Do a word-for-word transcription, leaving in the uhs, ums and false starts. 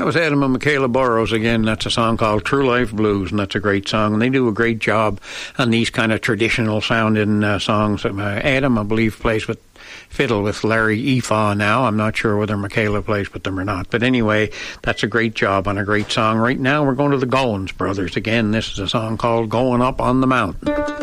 That was Adam and Michaela Burrows again. That's a song called True Life Blues, and that's a great song. And they do a great job on these kind of traditional sounding uh, songs. Uh, Adam, I believe, plays with fiddle with Larry Efaw now. I'm not sure whether Michaela plays with them or not. But anyway, that's a great job on a great song. Right now, we're going to the Goins Brothers again. This is a song called Going Up on the Mountain.